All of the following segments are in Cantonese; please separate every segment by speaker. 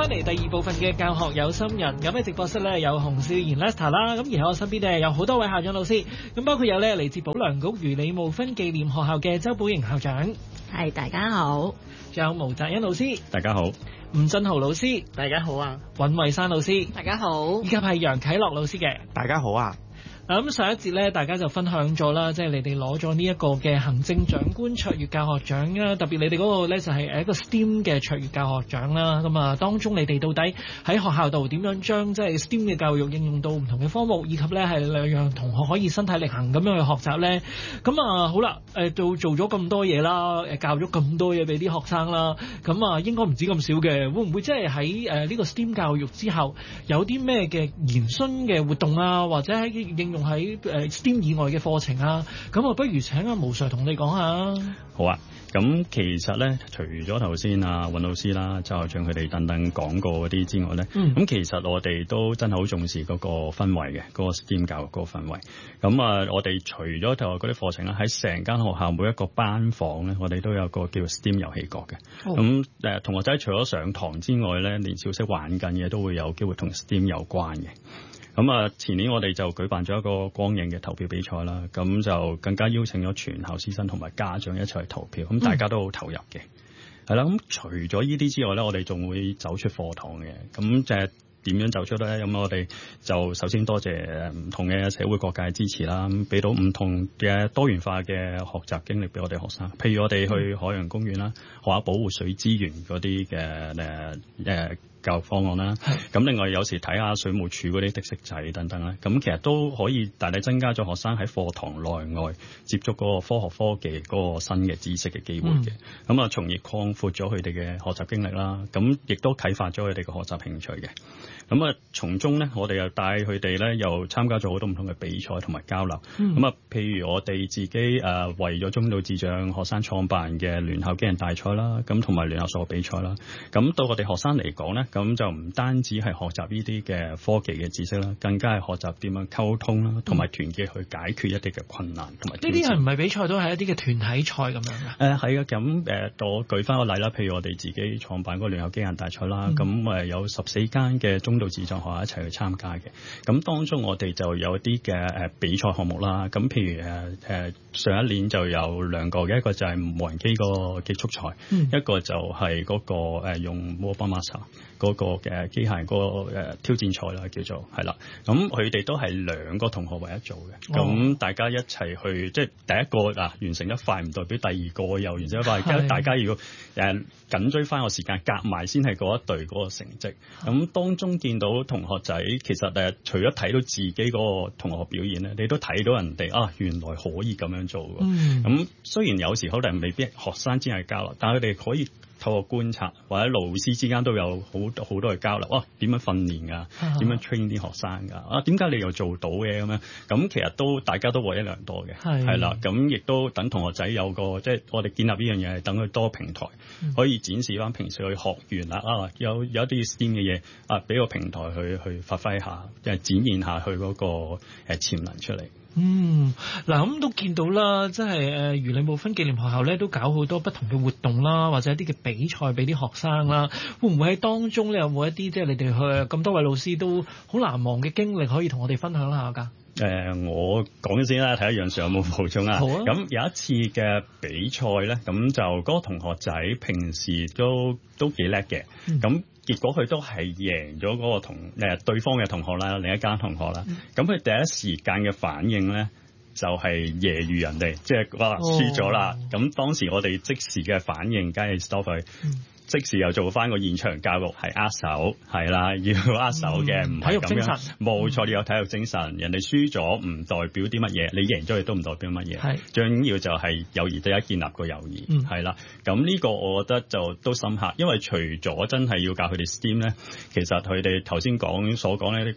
Speaker 1: 翻嚟第二部分嘅教學有心人，咁喺直播室咧有洪少賢 Lester 啦，咁而喺我身邊咧有好多位校長老師，咁包括有咧嚟自保良局如理務分紀念學校嘅周寶瑩校長，
Speaker 2: 係大家好，
Speaker 1: 仲有毛澤恩老師，
Speaker 3: 大家好，
Speaker 1: 吳振豪老師，
Speaker 2: 大家好啊，
Speaker 1: 尹慧珊老師，
Speaker 2: 大家好，
Speaker 1: 以及係楊啟樂老師嘅，
Speaker 4: 大家好啊。
Speaker 1: 咁上一節咧，大家就分享咗啦，即係你哋攞咗呢一個嘅行政長官卓越教學獎啦，特別你哋嗰個咧就係一個 STEAM 嘅卓越教學獎啦。咁啊，當中你哋到底喺學校度點樣將即係 STEAM 嘅教育應用到唔同嘅科目，以及咧係讓同學可以身體力行咁樣去學習咧？咁啊好啦，做咗咁多嘢啦，教咗咁多嘢俾啲學生啦，咁啊應該唔止咁少嘅，會唔會即係喺呢個 STEAM 教育之後有啲咩嘅延伸嘅活動啊，或者喺應用喺STEAM 以外嘅課程啊？咁啊，不如請阿毛 Sir 同你講下。
Speaker 3: 好啊，咁其實咧，除咗頭先尹老師啦、周校長佢哋等等講過嗰啲之外咧，咁其實我哋都真係好重視嗰個氛圍嘅，嗰個 STEAM 教育嗰個氛圍。咁啊，我哋除咗就嗰啲課程啦，喺成間學校每一個班房咧，我哋都有個叫 STEAM 遊戲角嘅。咁同學仔除咗上堂之外咧，連小息玩緊嘅都會有機會同 STEAM 有關嘅。咁啊，前年我哋就舉辦咗一個光影嘅投票比賽啦，咁就更加邀請咗全校師生同埋家長一齊去投票，咁大家都好投入嘅。係啦，咁除咗呢啲之外咧，我哋仲會走出課堂嘅，咁就係點樣走出咧？咁我哋就首先多謝唔同嘅社會各界支持啦，俾到唔同嘅多元化嘅學習經歷俾我哋學生。譬如我哋去海洋公園啦，學下保護水資源嗰啲嘅教育方案啦，咁另外有時睇下水務署嗰啲的士仔等等啦，咁其實都可以大力增加咗學生喺課堂內外接觸嗰個科學科技嗰個新嘅知識嘅機會嘅，咁啊從而擴闊咗佢哋嘅學習經歷啦，咁亦都啟發咗佢哋嘅學習興趣嘅。咁啊，從中咧，我哋又帶佢哋咧，又參加咗好多唔同嘅比賽同埋交流。咁啊，譬如我哋自己為咗中度智障學生創辦嘅聯校機人大賽啦，咁同埋聯校數學比賽啦。咁對我哋學生嚟講咧，咁就唔單止係學習呢啲嘅科技嘅知識啦，更加係學習點樣溝通啦，同埋團結去解決一啲嘅困難同埋挑戰。呢啲係唔係比賽都係一啲嘅團體賽咁樣嘅？係啊，咁我舉翻個例啦，譬如我哋自己創辦嗰個聯校機人大賽啦，咁有14間嘅中度智障學校一齊去參加嘅，咁當中我哋就有啲嘅比賽項目啦，咁譬如上一年就有2個嘅，一個就係無人機個極速賽，一個就係嗰個用 Mobile Master 嗰個嘅機械嗰個挑戰賽啦，叫做係啦，咁佢哋都係2個同學為一組嘅，咁大家一齊去，即係第一個完成得快唔代表第二個又完成得快，大家要緊追翻個時間夾埋先係嗰一隊嗰個成績。咁當中見到同學仔其實除咗睇到自己嗰個同學表現咧，你都睇到人哋原來可以咁樣做㗎。咁雖然有時可能未必學生之間係交流，但係佢哋可以透過觀察或者老師之間都有好多嘅交流。點樣訓練㗎？點樣 train 啲學生㗎？點解你又做到嘅咁樣？咁其實都大家都獲益良多嘅，係啦。咁亦都等同學仔有個即係我哋建立呢樣嘢，係等佢多平台可以展示翻平時去學完啦。有一啲 STEAM 嘅嘢俾個平台去發揮下，即係展現下佢嗰個潛能出嚟。
Speaker 1: 嗱咁都見到啦，即係如理務分紀念學校咧都搞好多不同嘅活動啦，或者一啲嘅比賽俾啲學生啦。會唔會喺當中咧有冇一啲即係你哋去咁多位老師都好難忘嘅經歷可以同我哋分享下㗎？
Speaker 3: 我講咗先啦，睇下楊 Sir 有冇補充啊？好啊。咁有一次嘅比賽咧，咁就嗰個同學仔平時都幾叻嘅，咁結果佢都係贏咗嗰個對方嘅同學啦，另一間同學啦。咁佢第一時間嘅反應咧，就係揶揄人哋，即係輸咗啦。咁當時我哋即時嘅反應，梗係 stop 佢。即時又做翻個現場教育，係握手，係啦，要握手嘅，唔係咁樣。冇錯，你有體育精神。人哋輸咗唔代表啲乜嘢，你贏咗亦都唔代表乜嘢。最緊要就係友誼第一，建立個友誼，係啦。咁呢個我覺得就都深刻，因為除咗真係要教佢哋 STEAM 咧，其實佢哋頭先所講咧，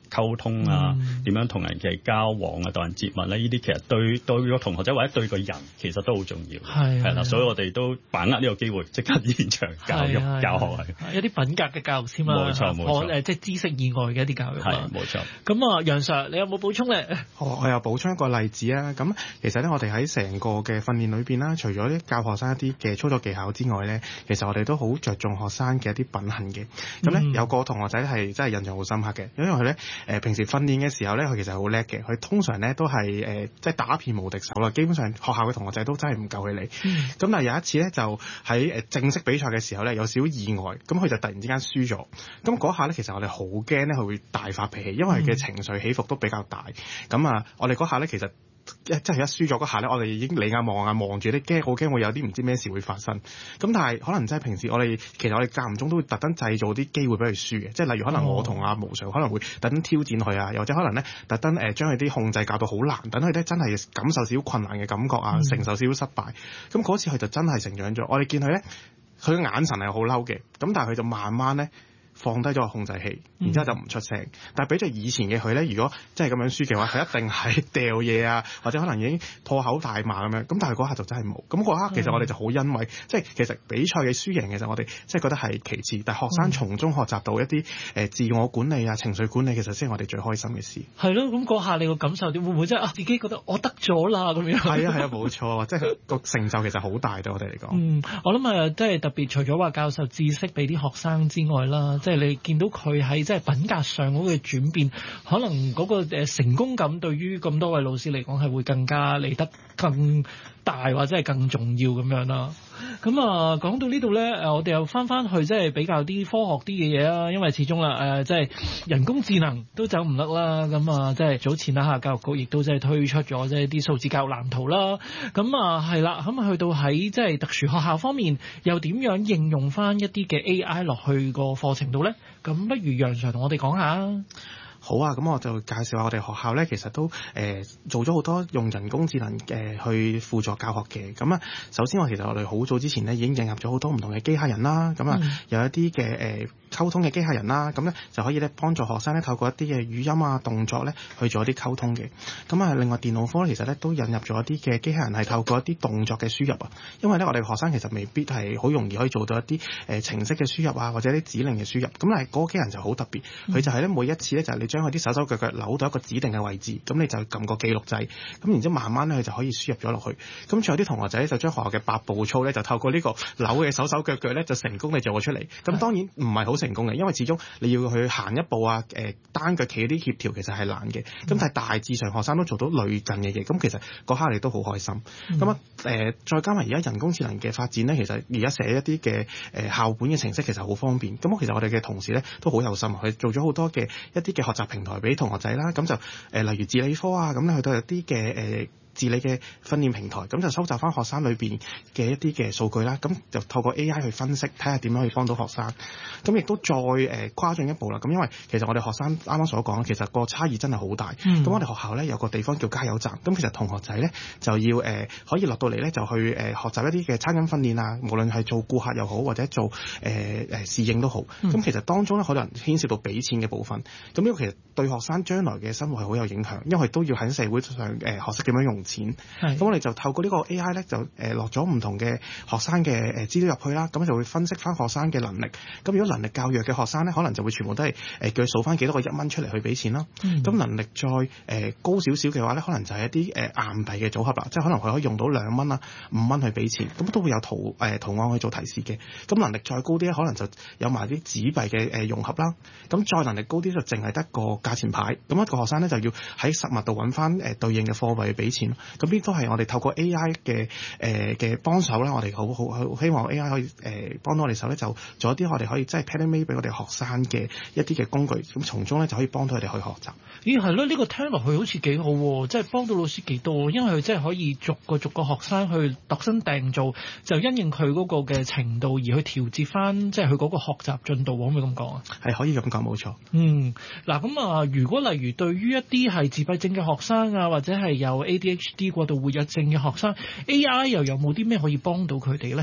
Speaker 3: 溝通啊，點樣同人嘅交往啊，待人接物咧，呢啲其實對個同學仔或者對個人其實都好重要。係啦，所以我哋都把握呢個機會，即刻現場教學係
Speaker 1: 一啲品格嘅教育先嘛。
Speaker 3: 冇錯，
Speaker 1: 即係知識以外嘅一啲教育。
Speaker 3: 係冇錯。
Speaker 1: 咁啊，楊 Sir，你有冇補充咧？
Speaker 4: 我又補充一個例子啊。咁其實咧，我哋喺成個嘅訓練裏邊啦，除咗啲教學生一啲嘅操作技巧之外咧，其實我哋都好着重學生嘅一啲品行嘅。咁咧有個同學仔係真係印象好深刻嘅，因為佢咧平時訓練嘅時候咧，佢其實好叻嘅。佢通常咧都係即係打遍無敵手啦。基本上學校嘅同學仔都真係唔夠佢嚟。咁但係有一次咧，就喺正式比賽嘅時候咧，有少少意外，咁佢就突然之間輸咗。咁嗰下咧，其實我哋好驚咧，佢會大發脾氣，因為佢嘅情緒起伏都比較大。咁啊，我哋嗰下咧，其實即係一輸咗嗰下咧，我哋已經你眼望眼望住啲驚，好驚會有啲唔知咩事會發生。咁但係可能真係平時其實我哋間唔中都會特登製造啲機會俾佢輸嘅，即係例如可能我同阿毛 Sir 可能會特登挑戰佢啊，又或者可能咧特登將佢啲控制教到好難，等佢咧真係感受少少困難嘅感覺啊，承受少少失敗。咁嗰次佢就真係成長咗。我哋見佢咧，佢嘅眼神係好嬲嘅，咁但係佢就慢慢咧放低咗個控制器，然之後就唔出聲。但係比起以前嘅佢咧，如果真係咁樣輸嘅話，佢一定係掉嘢啊，或者可能已經破口大罵咁樣。咁但係嗰刻就真係冇。咁嗰刻其實我哋就好欣慰，即係其實比賽嘅輸贏其實我哋即係覺得係其次，但係學生從中學習到一啲自我管理啊、情緒管理，其實先係我哋最開心嘅事。
Speaker 1: 係咯，咁嗰下你個感受點？會唔會即係自己覺得我得咗啦咁樣？
Speaker 4: 係啊，冇錯，即係個成就其實好大對我哋嚟講。
Speaker 1: 我諗即係特別除咗話教授知識俾啲學生之外啦，即係你見到佢喺即係品格上嗰個轉變，可能嗰個成功感對於咁多位老師嚟講係會更加嚟得更大或者係更重要咁樣啦。咁啊講到呢度咧，我哋又翻去即係比較啲科學啲嘅嘢啦，因為始終啦即係人工智能都走唔甩啦。咁啊即係早前啦教育局亦都即係推出咗即係啲數字教育藍圖啦。咁啊係啦，咁去到喺即係特殊學校方面，又點樣應用翻一啲嘅 AI 落去個課程度咧？咁不如楊 Sir 同我哋講下。
Speaker 4: 好啊，咁我就介紹下我哋學校咧，其實都做咗好多用人工智能去輔助教學嘅。咁啊，首先其實我哋好早之前咧已經引入咗好多唔同嘅機械人啦。咁啊，有一啲嘅溝通嘅機械人啦，咁咧就可以咧幫助學生咧透過一啲嘅語音啊、動作咧去做一啲溝通嘅。咁啊，另外電腦科咧其實咧都引入咗一啲嘅機械人係透過一啲動作嘅輸入啊。因為咧我哋學生其實未必係好容易可以做到一啲程式嘅輸入啊，或者啲指令嘅輸入。咁但係嗰個機械人就好特別，佢就係咧每一次咧就係你將佢啲手手腳腳扭到一個指定嘅位置，咁你就撳個記錄掣，咁然之後慢慢咧佢就可以輸入咗落去。咁仲有啲同學仔就將學校嘅8步操咧，就透過呢個扭嘅手手腳腳咧，就成功地做咗出嚟。咁當然唔係好成功嘅，因為始終你要去行一步啊，單腳企啲協調其實係難嘅。咁但係大致上學生都做到類近嘅嘢，咁其實嗰刻你都好開心。咁啊再加埋而家人工智能嘅發展咧，其實而家寫一啲嘅校本嘅程式其實好方便。咁其實我哋嘅同事咧都好有心，佢做咗好多嘅一啲嘅學習平台俾同學仔啦。咁就例如智理科啊，咁咧去到有啲嘅治理嘅訓練平台，咁就收集翻學生裏邊嘅一啲嘅數據啦，咁就透過 AI 去分析，睇下點樣可以幫到學生。咁亦都再誇張一步啦。咁因為其實我哋學生啱啱所講，其實個差異真係好大。咁我哋學校咧有個地方叫加油站，咁其實同學仔咧就要可以落到嚟咧就去學習一啲嘅餐飲訓練啊，無論係做顧客又好，或者做侍應都好。咁其實當中咧可能牽涉到俾錢嘅部分。咁呢個其實對學生將來嘅生活係好有影響，因為都要喺社會上學識點樣用錢。咁我哋就透過呢個 AI 咧，就落咗唔同嘅學生嘅資料入去啦，咁就會分析翻學生嘅能力。咁如果能力較弱嘅學生咧，可能就會全部都係叫佢數翻幾多個1蚊出嚟去俾錢啦。咁能力再高少少嘅話咧，可能就係一啲硬幣嘅組合啦，即係可能佢可以用到2蚊啊、5蚊去俾錢，咁都會有圖案去做提示嘅。咁能力再高啲咧，可能就有埋啲紙幣嘅融合啦。咁再能力高啲就淨係得個價錢牌。咁一個學生咧就要喺實物度揾翻對應嘅貨幣去俾錢。咁呢都係我哋透過 AI 嘅幫手啦，我哋好希望 AI 可以幫到我哋手咧，就做一啲我哋可以即係 tailor-made 俾我哋學生嘅一啲嘅工具，咁從中咧就可以幫到佢哋去學習。
Speaker 1: 咦，係咯，呢個聽落去好似幾好喎，即係幫到老師幾多，因為佢真係可以逐個學生去度身訂造，就因應佢嗰個嘅程度而去調節翻，即係佢嗰個學習進度，可唔可以咁講啊？係
Speaker 4: 可以咁講，冇錯。
Speaker 1: 嗱咁啊，如果例如對於一啲係自閉症嘅學生啊，或者係有 ADHD 過度活躍症嘅學生 ，AI 又有冇啲咩可以幫到佢哋咧？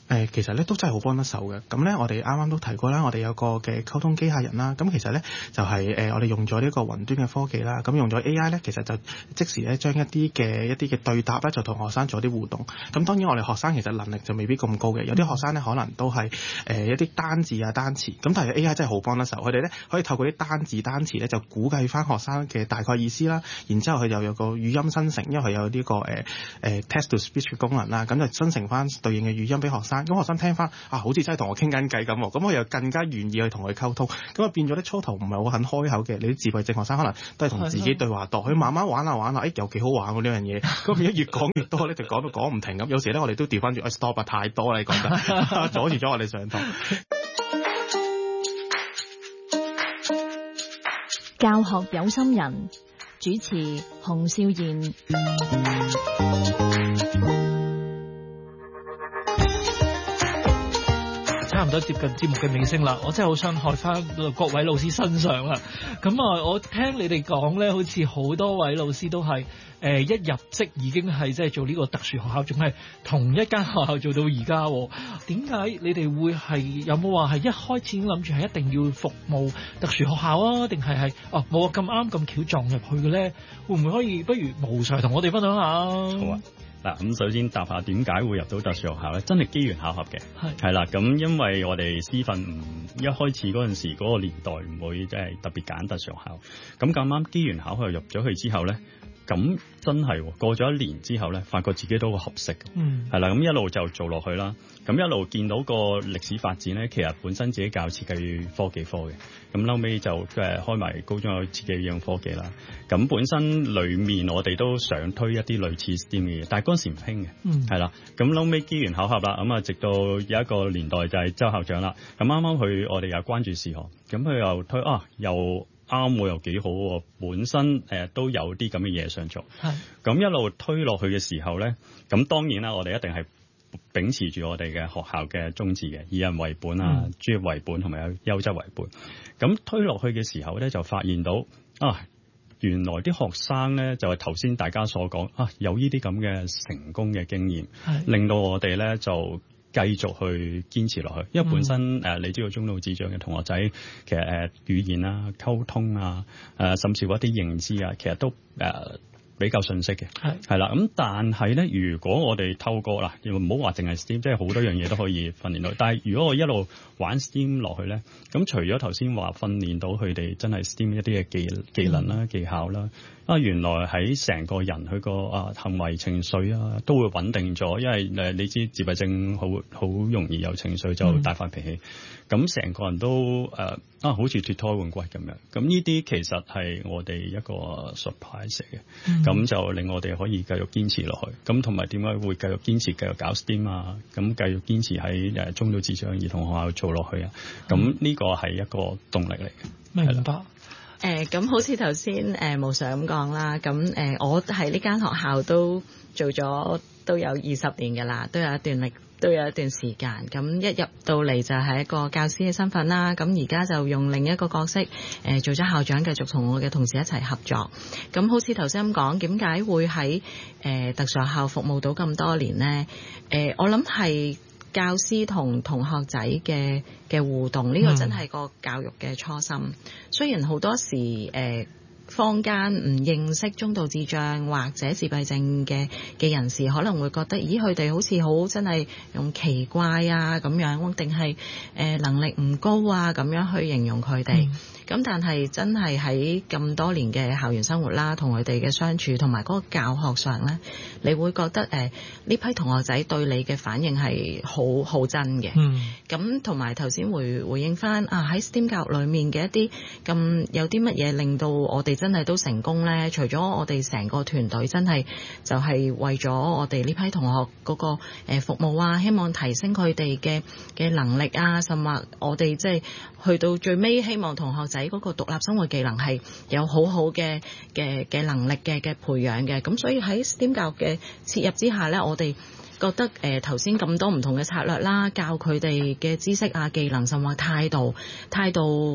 Speaker 4: 其實咧都真係好幫得手嘅。咁咧我哋啱啱都提過啦，我哋有個嘅溝通機械人啦。咁其實咧就係我哋用咗呢個雲端嘅科技啦。咁用咗 AI 咧，其實就即時咧將一啲嘅對答咧就同學生做啲互動。咁當然我哋學生其實能力就未必咁高嘅，有啲學生咧可能都係一啲單字啊單詞。咁但係 AI 真係好幫得手，佢哋咧可以透過啲單字單詞咧就估計翻學生嘅大概意思啦。然之後佢又有個語音生成，因為佢有呢個text to speech 嘅功能啦，咁就生成翻對應嘅語音俾學生。咁學生聽翻好似真係同我傾緊偈咁喎，咁我又更加願意去同佢溝通。咁啊變咗啲初頭唔係好肯開口嘅，你啲自閉症學生可能都係同自己對話度，佢慢慢玩下玩下，又幾好玩喎呢樣嘢。咁變咗越講越多咧，就講到講唔停咁。有時咧我哋都調翻轉，stop 太多啦，你講得阻住咗我哋上堂。
Speaker 5: 教學有心人，主持洪少賢。
Speaker 1: 差唔多接近節目嘅尾聲啦，我真係好想學翻各位老師身上啦。咁啊，我聽你哋講咧，好似好多位老師都係一入職已經係即係做呢個特殊學校，仲係同一間學校做到而家。點解你哋會係有冇話係一開始諗住係一定要服務特殊學校啊？定係冇咁啱咁巧撞入去嘅咧？會唔會可以不如無常同我哋分享下？
Speaker 3: 好啊。嗱，咁首先答下點解會入到特殊學校咧？真係機緣巧合嘅，係啦。咁因為我哋師訓一開始嗰陣時嗰個年代唔會即係特別揀特殊學校，咁啱機緣巧合入咗去之後咧，咁真係過咗一年之後咧，發覺自己都好合適，係啦。咁一路就做落去啦。咁一路見到個歷史發展咧，其實本身自己教設計科技科嘅，咁後尾就開埋高中有設計應用科技啦。咁本身裡面我哋都想推一啲類似 STEAM 嘅嘢，但係嗰陣時唔興嘅，係啦。咁後尾機緣巧合啦，咁啊直到有一個年代就係周校長啦。咁啱啱佢我哋又關注視學，咁佢又推又啱喎，又幾好喎。本身都有啲咁嘅嘢想做，咁一路推落去嘅時候咧，咁當然啦，我哋一定係秉持住我哋嘅學校嘅宗旨嘅，以人為本啊，專業為本同埋有優質為本。咁推落去嘅時候咧，就發現到原來啲學生咧就係頭先大家所講有呢啲咁嘅成功嘅經驗，令到我哋咧就繼續去堅持落去。因為本身你知道中度智障嘅同學仔其實語言啊、溝通啊、甚至乎一啲認知啊，其實都比較遜色嘅，係啦。咁但係咧，如果我哋透過唔好話淨係 STEAM， 即係好多樣嘢都可以訓練到。但係如果我一路玩 STEAM 落去咧，咁除咗頭先話訓練到佢哋真係 STEAM 一啲嘅技能啦、技巧啦，原來喺成個人佢個行為情緒都會穩定咗。因為你知自閉症好容易有情緒就大發脾氣，咁成個人都好似脫胎換骨咁樣。咁呢啲其實係我哋一個 surprise 嘅。咁就令我哋可以繼續堅持落去。咁同埋點解會繼續堅持繼續搞 STEAM 啊？咁繼續堅持喺中度智障兒童學校做落去啊？咁呢個係一個動力嚟嘅。
Speaker 1: 明白。
Speaker 2: 咁好似頭先無常咁講啦。咁我喺呢間學校都做咗都有20年㗎啦，都有一段時間。咁一入到嚟就係一個教師嘅身份啦。咁而家就用另一個角色做咗校長，繼續同我嘅同事一齊合作。咁好似頭先咁講，點解會喺特殊學校服務到咁多年呢？我諗係教師同同學仔嘅互動，呢個真係個教育嘅初心。雖然好多時坊間唔認識中度智障或者自閉症嘅人士，可能會覺得咦，佢哋好似好真係用奇怪咁樣，定係能力唔高咁樣去形容佢哋。咁但係真係喺咁多年嘅校園生活啦，同佢哋嘅相處同埋嗰個教學上咧，你會覺得呢批同學仔對你嘅反應係好真嘅。咁同埋頭先回應翻喺 STEAM 教育裏面嘅一啲咁有啲乜嘢令到我哋真係都成功咧？除咗我哋成個團隊真係就係為咗我哋呢批同學嗰個服務希望提升佢哋嘅能力甚或我哋即係去到最尾希望同學仔嗰個獨立生活技能係有好好嘅能力嘅培養嘅。咁所以喺 STEAM 教育嘅切入之下咧，我哋覺得頭先咁多唔同嘅策略啦，教佢哋嘅知識技能，甚或態度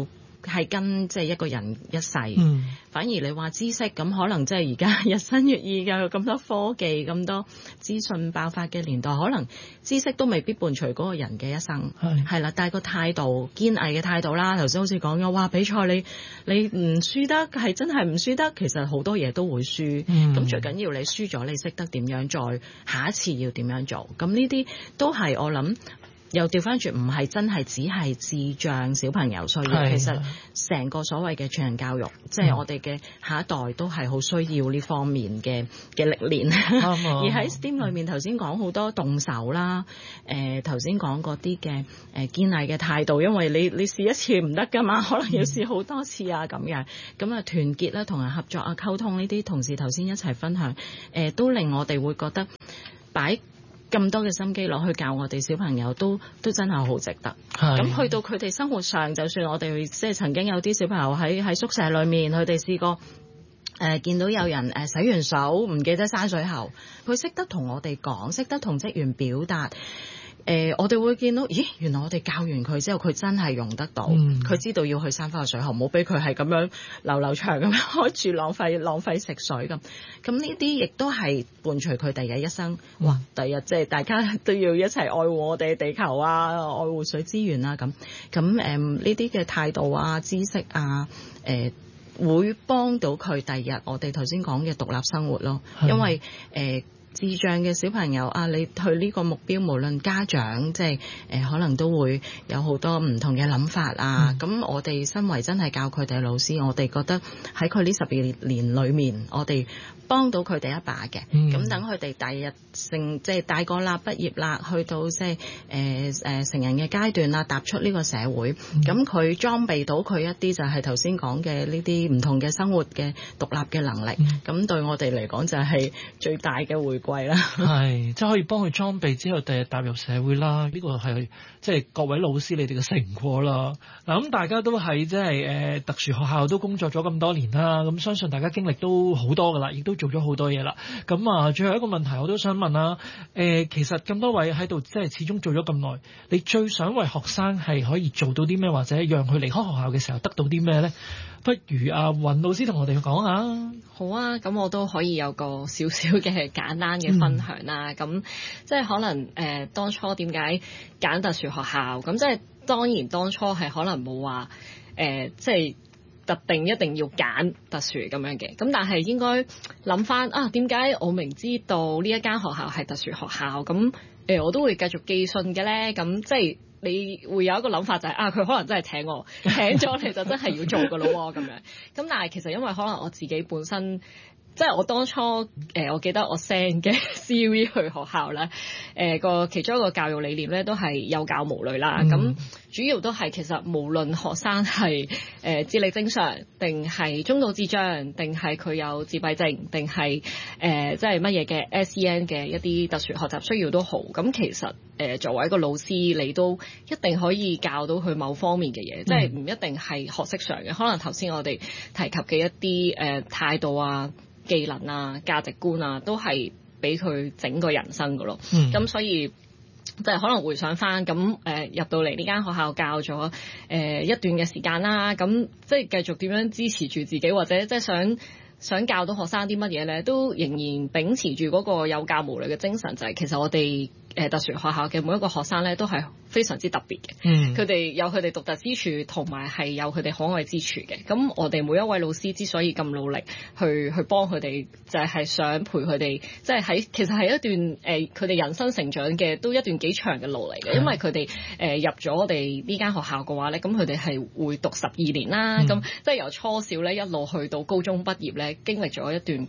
Speaker 2: 係跟即係一個人一世。反而你話知識咁，可能即係而家日新月異嘅，咁多科技，咁多資訊爆發嘅年代，可能知識都未必伴隨嗰個人嘅一生。係啦，但係個態度，堅毅嘅態度啦。頭先好似講咗，哇！比賽你唔輸得，係真係唔輸得。其實好多嘢都會輸。咁最緊要你輸咗，你識得點樣再下一次要點樣做。咁呢啲都係我諗。又調翻轉，唔係真係只係智障小朋友需要，其實成個所謂嘅全人教育，即係我哋嘅下一代都係好需要呢方面嘅歷練。而喺 STEAM 裏面，頭先講好多動手啦，頭先講嗰啲嘅堅毅嘅態度，因為你試一次唔得㗎嘛，可能要試好多次啊咁樣。咁啊團結啦，同人合作啊，溝通呢啲，同事頭先一齊分享，都令我哋會覺得擺咁多嘅心機落去教我哋小朋友都真係好值得。咁去到佢哋生活上，就算我哋即係曾經有啲小朋友喺宿舍裏面，佢哋試過見到有人洗完手唔記得閂水喉，佢識得同我哋講，識得同職員表達。我哋會見到，咦，原來我哋教完佢之後，佢真係用得到，佢知道要去閂翻個水喉，唔好俾佢係咁樣流長咁樣開住浪費食水咁。咁呢啲亦都係伴隨佢第日一生。哇！第日即係大家都要一齊愛護我哋地球啊，愛護水資源啊咁。呢啲嘅態度啊、知識啊，會幫到佢第日我哋頭先講嘅獨立生活咯。因為智障嘅小朋友啊，你去呢個目標，無論家長即係可能都會有好多唔同嘅諗法啊。咁我哋身為真係教佢哋嘅老師，我哋覺得喺佢呢12年裏面，我哋幫到佢哋一把嘅。咁等佢哋第日即係大個啦、畢業啦，去到即係成人嘅階段啦，踏出呢個社會，咁佢裝備到佢一啲就係頭先講嘅呢啲唔同嘅生活嘅獨立嘅能力。咁對我哋嚟講就係最大嘅回歸啦。係，
Speaker 1: 即係可以幫佢裝備之後，第日踏入社會啦。呢個係即係各位老師你哋嘅成果啦。嗱，咁大家都係即係特殊學校都工作咗咁多年啦，咁相信大家經歷都好多噶啦，亦都做咗好多嘢啦。咁啊，最後一個問題我都想問啦。其實咁多位喺度，即係始終做咗咁耐，你最想為學生係可以做到啲咩，或者讓佢離開學校嘅時候得到啲咩咧？不如阿雲老師同我哋講下。
Speaker 6: 好啊，咁我都可以有個少少嘅簡單嘅分享啦。咁即係可能當初點解揀特殊學校？咁即係當然當初係可能冇話即係特定一定要揀特殊咁樣嘅。咁但係應該諗翻啊，點解我明知道呢一間學校係特殊學校，咁我都會繼續寄信嘅咧？咁即係你會有一個諗法就係佢可能真係請我，請咗你就真係要做㗎咯喎咁樣。咁但係其實因為可能我自己本身。即係我當初我記得我 send 嘅 CV 去學校咧，個其中一個教育理念咧都係有教無類啦。咁主要都係其實無論學生係智力正常，定係中度智障，定係佢有自閉症，定係即係乜嘢嘅 SEN 嘅一啲特殊學習需要都好。咁其實作為一個老師，你都一定可以教到佢某方面嘅嘢，即係唔一定係學識上嘅。可能頭先我哋提及嘅一啲態度啊、技能啊、價值觀啊，都係俾佢整個人生㗎咯。咁所以即係可能回想翻咁入到嚟呢間學校教咗一段嘅時間啦，咁即係繼續點樣支持住自己，或者即係想教到學生啲乜嘢咧，都仍然秉持住嗰個有教無類嘅精神，就係其實我哋特殊學校嘅每一個學生咧都係非常之特別嘅。佢哋有佢哋獨特之處，同埋係有佢哋可愛之處嘅。咁我哋每一位老師之所以咁努力去幫佢哋，就係想陪佢哋，即係其實係一段佢哋人生成長嘅都一段幾長嘅路嚟嘅。因為佢哋入咗我哋呢間學校嘅話咧，咁佢哋係會讀12年啦。咁即係由初小咧一路去到高中畢業咧，經歷咗一段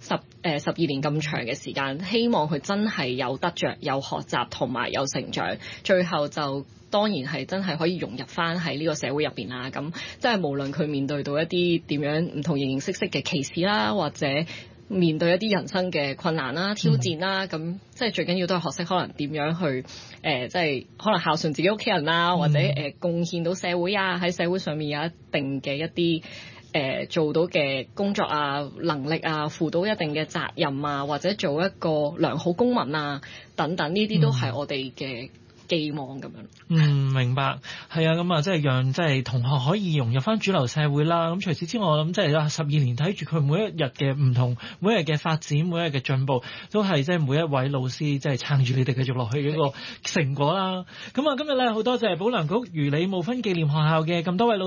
Speaker 6: 12年咁長嘅時間，希望佢真係有得着、有學習同埋有成長，最後就當然係真係可以融入翻喺呢個社會入邊啦。咁即係無論佢面對到一啲點樣唔同形形色色嘅歧視啦，或者面對一啲人生嘅困難啦、挑戰啦，咁即係最緊要都係學識可能點樣去即係可能孝順自己屋企人啦，或者貢獻到社會啊，喺社會上面有一定嘅一啲做到嘅工作啊、能力啊、負到一定嘅責任啊，或者做一個良好公民啊等等，呢啲都係我哋嘅寄望咁樣。
Speaker 1: 明白，係啊，咁啊，即係讓即係同學可以融入翻主流社會啦。咁除此之外，我諗即係12年睇住佢每一日嘅唔同，每一日嘅發展，每一日嘅進步，都係即係每一位老師即係撐住你哋繼續落去嘅一個成果啦。咁啊，今日咧好多謝保良局漁理無分紀念學校嘅咁多位老師。